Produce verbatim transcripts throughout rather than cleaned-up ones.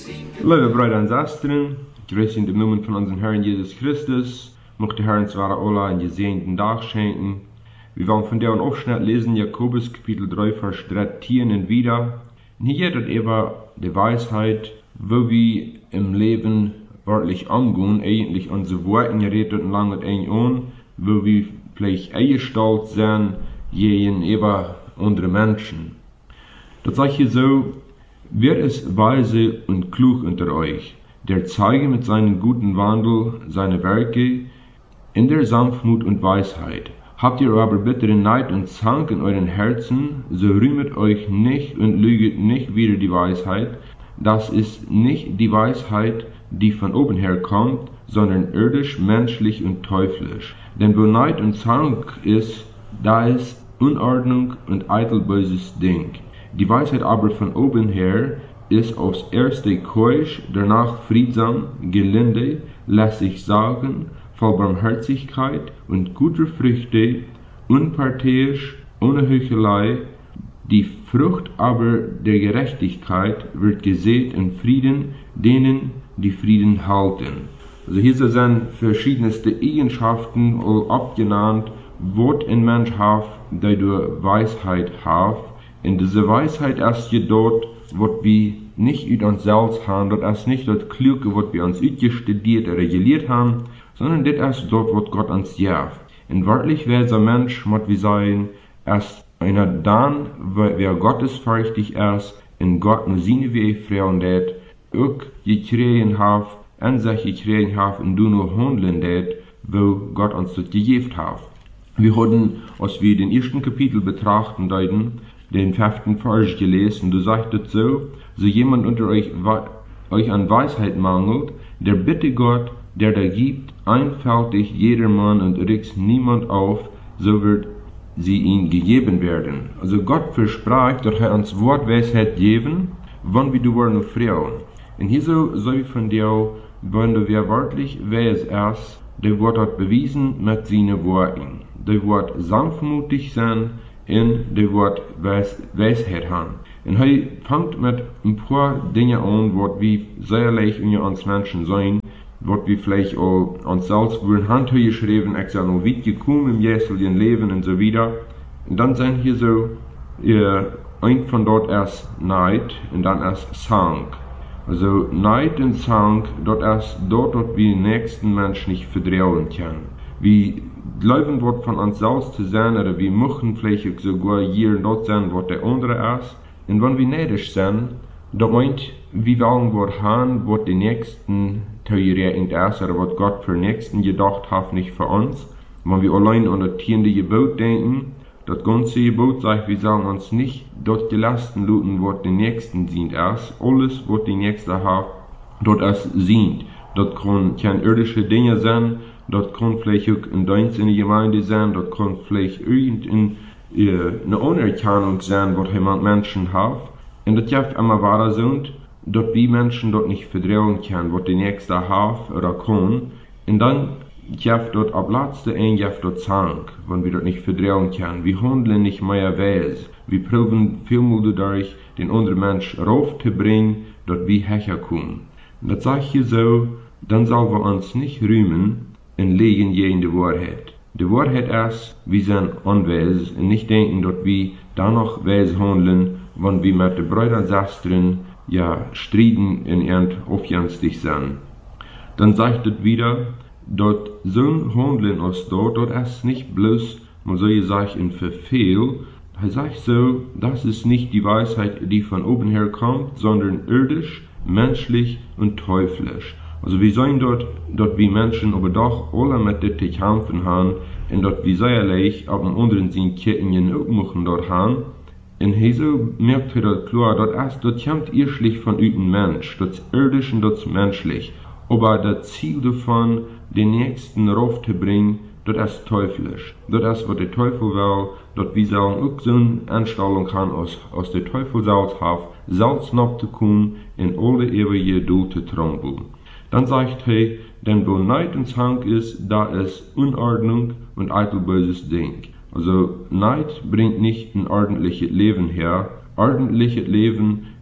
Liebe Brüder und Schwestern, grüß in dem Namen von unserem Herrn Jesus Christus, möchte der Herr uns wahre Allah einen gesegneten Tag schenken. Wir wollen von der Aufschnitt lesen, Jakobus Kapitel drei, Vers dreizehn und wieder. Und hier dort eben die Weisheit, wo wir im Leben wörtlich angehen, eigentlich unsere Worte geredet und lange ein an, wo wir vielleicht eingestellt sind, gegen eben andere Menschen. Das sage ich hier so: Wer ist weise und klug unter euch, der zeige mit seinem guten Wandel seine Werke in der Sanftmut und Weisheit. Habt ihr aber bitteren Neid und Zank in euren Herzen, so rühmet euch nicht und lüget nicht wider die Weisheit. Das ist nicht die Weisheit, die von oben herkommt, sondern irdisch, menschlich und teuflisch. Denn wo Neid und Zank ist, da ist Unordnung und eitel böses Ding. Die Weisheit aber von oben her ist aufs erste keusch, danach friedsam, gelinde, lässt sich sagen, voll Barmherzigkeit und guter Früchte, unparteiisch, ohne Heuchelei. Die Frucht aber der Gerechtigkeit wird gesät in Frieden, denen die Frieden halten. Also hier sind verschiedenste Eigenschaften abgenannt, was ein Mensch hat, der durch Weisheit hat. In dieser Weisheit ist jedoch, was wir nicht über uns selbst haben, das ist nicht das Kluge, was wir uns studiert oder gelehrt haben, sondern das ist dort, was Gott uns gibt. Und wörtlich wäre der Mensch, muss wir sagen, erst einer dann, wer gottesfürchtig ist, in Gott nur seine Wege freuen hat, auch gekriegen hat, an sich gekriegen hat und du nur handeln hat, wo Gott uns das gegeben hat. Wir hatten, als wir den ersten Kapitel betrachten, deuten, den fünften Vers gelesen, du sagtest so: So jemand unter euch, euch an Weisheit mangelt, der bitte Gott, der da gibt, einfältig jedermann und regt niemand auf, so wird sie ihm gegeben werden. Also Gott verspricht, dass er uns Wortweisheit geben, wann wir du wollen frauen. Und hier so soll ich von dir, wenn du wer wörtlich weis ist, der wird dort bewiesen mit seinen Worten. Der wird sanftmutig sein, in der Wort Weisheit haben. Und er fängt mit ein paar Dinge an, was wir sehr leicht in uns Menschen sein, was wir vielleicht auch uns selbst würden Hand geschrieben, ich sage noch weit gekommen im jährlichen Leben und so wieder. Und dann sind hier so, äh, ein von dort erst Neid und dann erst Zank. Also Neid und Zank, dort erst dort, dort wir den nächsten Menschen nicht vertrauen können. Wie glauben wird von uns selbst zu sein, oder wir möchten vielleicht sogar hier und dort sein, was der andere ist. Und wenn wir neidisch sind, dann meint, wir wollen wir haben, was die Nächsten theoretisch ist, oder was Gott für Nächsten gedacht hat, nicht für uns. Wenn wir allein an das tiende Gebot denken, das ganze Gebot sagt, wir sollen uns nicht dort gelasten luten, was die Nächsten sind ist. Alles, was die Nächste hat, dort ist sind. Das können keine irdische Dinge sein. Das kann vielleicht auch ein Dienst in der Gemeinde sein, das kann vielleicht irgendeine äh, Anerkennung sein, was jemand Menschen hat. Und das darf immer wahr sein, dass wir Menschen dort nicht vertrauen können, was die Nächste hat oder kann. Und dann darf dort ab letzte ein dort Zank, wenn wir dort nicht vertrauen können. Wir handeln nicht mehr weise. Wir probieren vielmal dadurch, den anderen Menschen raufzubringen, dass wir herkommen. Und das sage ich hier so, dann sollen wir uns nicht rühmen, und legen je in die Wahrheit. Die Wahrheit ist, wir sind unweise und nicht denken, dass wir danach weise handeln, wenn wir mit den Brüdern und Schwestern ja striden und irgend aufjänstig sind. Dann sagt es wieder, dass so ein Handeln aus dort, das ist nicht bloß, man soll ja sagen, ein Verfehl. Er sagt so, das ist nicht die Weisheit, die von oben her kommt, sondern irdisch, menschlich und teuflisch. Also wir sehen dort, dass wir Menschen aber doch alle mit dem zu kämpfen haben und dass wir sehr leicht auf dem anderen Sinn Kirchen auch machen dort haben. Und hier so merkt ihr das klar, dass das kommt irrschlich von einem Mensch, das ist irdisch und das ist menschlich. Aber das Ziel davon, den Nächsten raufzubringen, das ist teuflisch. Das ist, was der Teufel will, dass wir sagen, auch so eine Einstellung haben, aus, aus der Teufel selbst hat, selbst noch zu kommen, in alle ewige Duel zu trampeln. Dann sagt er, denn wo Neid und Zank ist, da ist Unordnung und eitel böses Ding. Also Neid bringt nicht ein ordentliches Leben her. Ordentliches Leben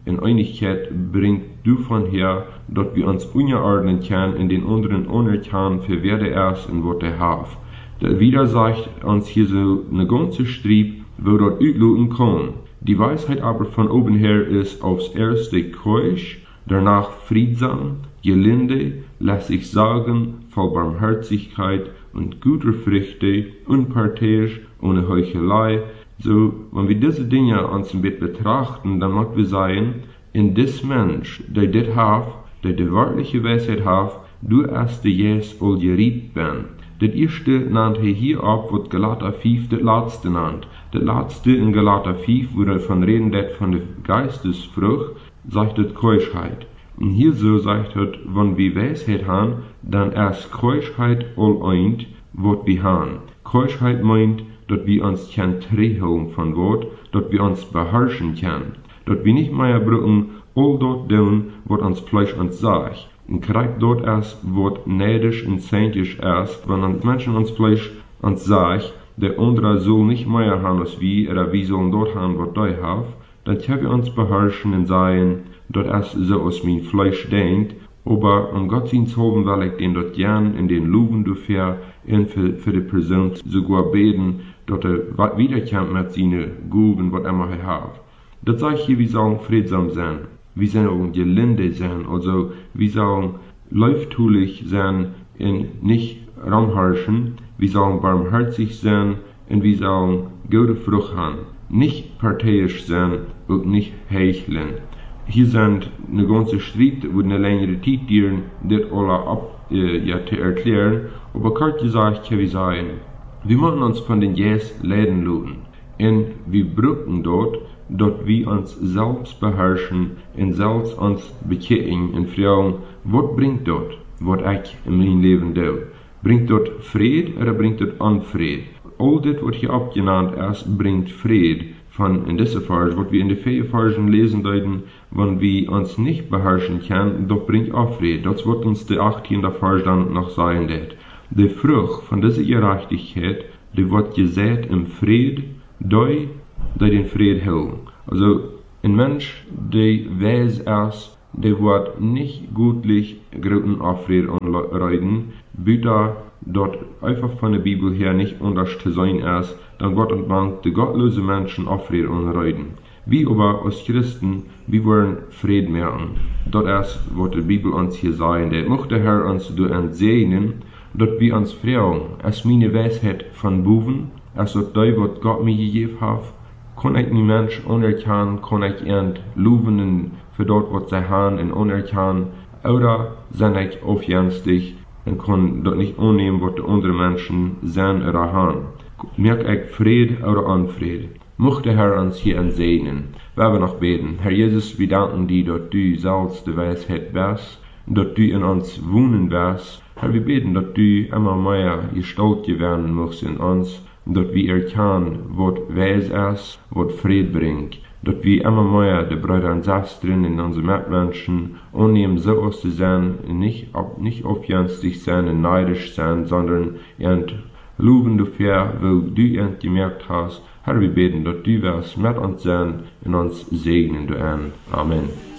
in Einigkeit bringt du von her, dort wir uns unterordnen können in den anderen unerkannt, für wer der erst in Wort der Haf. Der wieder sagt uns hier so eine ganze Strieb, wo dort ütluten kann. Die Weisheit aber von oben her ist aufs erste keusch, danach friedsam, gelinde, lässt sich sagen, voll Barmherzigkeit und guter Früchte, unparteiisch, ohne Heuchelei. So, wenn wir diese Dinge uns im Bett betrachten, dann möchten wir sagen, in des Mensch, der das hat, der die wörtliche Weisheit hat, du erst der Jes all geriet ben. Das erste nannt er hier ab, was Galater fünf das letzte nannt. Das letzte in Galater fünf, wo er von reden det von der Geistesfrucht, sagt das Keuschheit. Und hier so sagt er, wenn wir Weisheit haben, dann erst Keuschheit all eint, was wir haben. Keuschheit meint, dass wir uns kein Treholen von Wort, dass wir uns beherrschen können. Dass wir nicht mehr brauchen, all dort tun, was uns Fleisch uns sagt. Und kriegt dort erst, was neidisch und seintisch erst, wenn uns Menschen uns Fleisch uns sagt, der andere soll nicht mehr haben als wir, oder wir sollen dort haben, was die haben, dann können wir uns beherrschen und sagen, dass erst so aus mein Fleisch denkt, aber um Gottesdienst haben will ich den dort gern in den Luven dafür und für, für die Person sogar beten, dass er wiederkommt mit seinen Guben, was er immer hat. Das sage ich hier, wir sollen friedsam sein, wir sollen gelinde sein, also wir sollen läuftulich sein und nicht ramharschen, wir sollen barmherzig sein und wir sollen gute Frucht haben, nicht parteiisch sein und nicht heucheln. Hier sind eine ganze Streit, wo eine längere Zeit dauern, das alle ab, äh, ja, zu erklären, aber kurz gesagt kann ich sagen, wir müssen uns von den Jes leiden lassen. Und wir brauchen dort, dass wir uns selbst beherrschen und selbst uns bekehren und fragen, was bringt dort, was ich in meinem Leben tue? Bringt dort Fried oder bringt dort Unfried? All das, was hier abgenannt ist, bringt Fried. Von in dieser Vers, was wir in den vier Versen lesen deuten, wenn wir uns nicht beherrschen können, doch bringt auch Fried. Das wird uns der achtzehnte Vers dann noch sagen. Det. Die Frucht von dieser Gerechtigkeit, die wird gesät im Fried, die, die den Fried hält. Also, ein Mensch, der weiß es, der wird nicht gutlich großen Aufried anreiten, bitte dort einfach von der Bibel her nicht anders zu sein ist, dann Gott und man die gottlose Menschen Aufried anreiten. Wir aber als Christen, wir wollen Frieden merken. Dort ist, was die Bibel uns hier sagen, der möchte der Herr uns durch entsegnen, dass wir uns fragen, es meine Weisheit von Buben, es ist das, was Gott mir gegeben hat, kann ich nie Mensch unerkennen, kann ich ihnen loben für dort, was sie haben, und unerkennen, oder sind ich aufjänstig und kann dort nicht annehmen, was die anderen Menschen sind oder haben. Merke ich Fried oder Unfried. Möchte der Herr uns hier entsegnen. Wir werden noch beten. Herr Jesus, wir danken dir, dass du selbst die Weisheit bist, dass du in uns wohnen wirst. Herr, wir beten, dass du immer mehr Gestalt werden musst in uns, dass wir erkennen, was Weis ist, was Fried bringt, dass wir immer mehr die Brüder und Schwestern in unseren Mitmenschen annehmen, so aus zu sein, nicht, nicht aufjänstig sein und neidisch sein, sondern und loben dafür, wo du ihn gemerkt hast. Herr, wir beten, dass du wirst mit uns sein und uns segnen. Amen.